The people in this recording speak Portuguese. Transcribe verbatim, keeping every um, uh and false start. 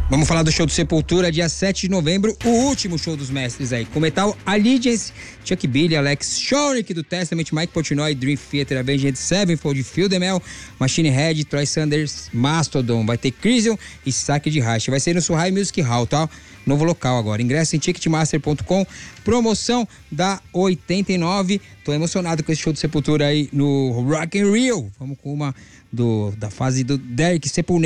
Vamos falar do show do Sepultura, dia sete de novembro, o último show dos mestres aí. Com Metal Allegiance, Chuck Billy, Alex Shorik do Testament, Mike Portnoy, Dream Theater, Avenged Sevenfold, Phil DeMel, Machine Head, Troy Sanders, Mastodon. Vai ter Crisium e Saque de Racha. Vai ser no Surrai Music Hall, tá? Novo local agora. Ingresso em ticketmaster ponto com. Promoção da oitenta e nove. Tô emocionado com esse show do Sepultura aí no Rock in Rio. Vamos com uma do, da fase do Derek Sepultura.